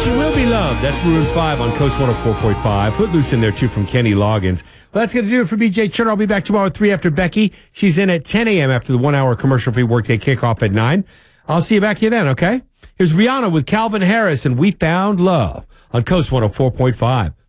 She Will Be Loved. That's Maroon 5 on Coast 104.5. Footloose in there, too, from Kenny Loggins. Well, that's going to do it for BJ Turner. I'll be back tomorrow at 3 after Becky. She's in at 10 a.m. after the 1 hour commercial-free workday kickoff at 9. I'll see you back here then, okay? Here's Rihanna with Calvin Harris and We Found Love on Coast 104.5.